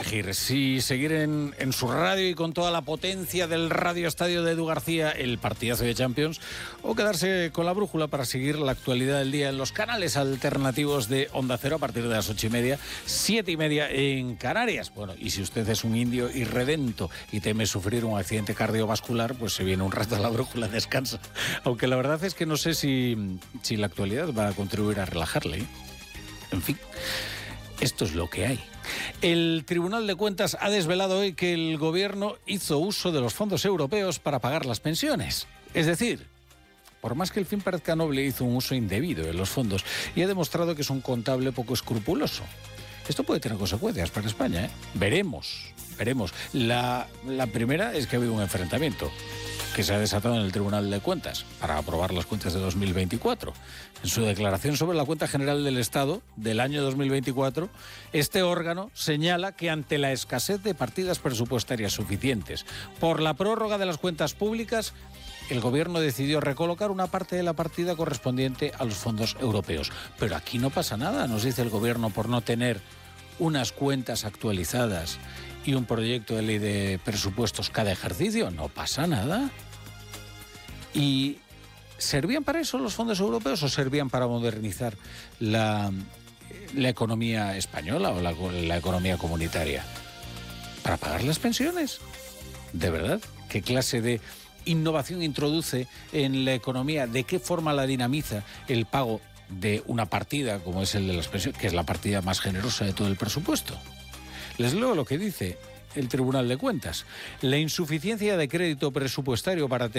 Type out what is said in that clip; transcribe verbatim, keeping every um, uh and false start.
elegir si seguir en, en su radio y con toda la potencia del Radio Estadio de Edu García, el partidazo de Champions, o quedarse con la brújula para seguir la actualidad del día en los canales alternativos de Onda Cero a partir de las ocho y media, siete y media en Canarias. Bueno, y si usted es un indio irredento y teme sufrir un accidente cardiovascular, pues se viene un rato a la brújula, descansa. Aunque la verdad es que no sé si, si la actualidad va a contribuir a relajarle, ¿eh? En fin, esto es lo que hay. El Tribunal de Cuentas ha desvelado hoy que el gobierno hizo uso de los fondos europeos para pagar las pensiones. Es decir, por más que el fin parezca noble, hizo un uso indebido de los fondos y ha demostrado que es un contable poco escrupuloso. Esto puede tener consecuencias para España, ¿eh? Veremos, veremos. La, la primera es que ha habido un enfrentamiento que se ha desatado en el Tribunal de Cuentas para aprobar las cuentas de dos mil veinticuatro. En su declaración sobre la cuenta general del Estado del año dos mil veinticuatro, este órgano señala que ante la escasez de partidas presupuestarias suficientes por la prórroga de las cuentas públicas, el gobierno decidió recolocar una parte de la partida correspondiente a los fondos europeos. Pero aquí no pasa nada, nos dice el gobierno, por no tener unas cuentas actualizadas y un proyecto de ley de presupuestos cada ejercicio. No pasa nada. ¿Y servían para eso los fondos europeos o servían para modernizar la, la economía española o la, la economía comunitaria? ¿Para pagar las pensiones? ¿De verdad? ¿Qué clase de innovación introduce en la economía? ¿De qué forma la dinamiza el pago de una partida como es el de las pensiones, que es la partida más generosa de todo el presupuesto? Les leo lo que dice el Tribunal de Cuentas. La insuficiencia de crédito presupuestario para